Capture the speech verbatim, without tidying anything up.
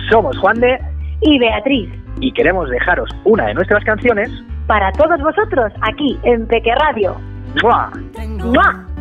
Somos Juan de y Beatriz y queremos dejaros una de nuestras canciones para todos vosotros aquí en Peque Radio. ¡Mua! ¡Mua!